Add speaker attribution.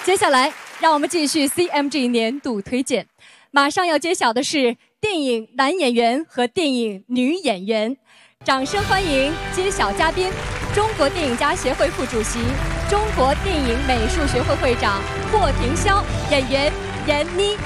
Speaker 1: 接下来，让我们继续 CMG 年度推荐。马上要揭晓的是电影男演员和电影女演员，掌声欢迎揭晓嘉宾：中国电影家协会副主席、中国电影美术学会会长霍廷霄，演员闫妮。